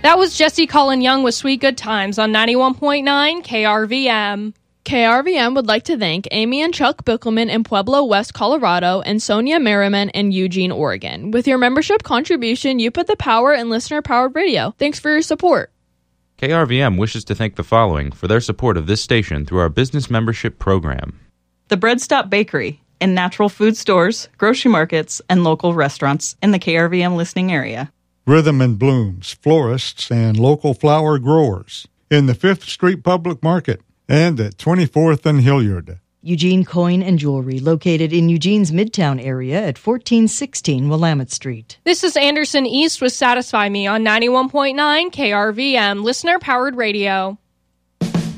That was Jesse Cullen Young with Sweet Good Times on 91.9 KRVM. KRVM would like to thank Amy and Chuck Bickelman in Pueblo, West Colorado, and Sonia Merriman in Eugene, Oregon. With your membership contribution, you put the power in listener-powered radio. Thanks for your support. KRVM wishes to thank the following for their support of this station through our business membership program. The Bread Stop Bakery in natural food stores, grocery markets, and local restaurants in the KRVM listening area. Rhythm and Blooms, florists and local flower growers in the 5th Street Public Market and at 24th and Hilliard. Eugene Coin and Jewelry, located in Eugene's Midtown area at 1416 Willamette Street. This is Anderson East with Satisfy Me on 91.9 KRVM, listener-powered radio.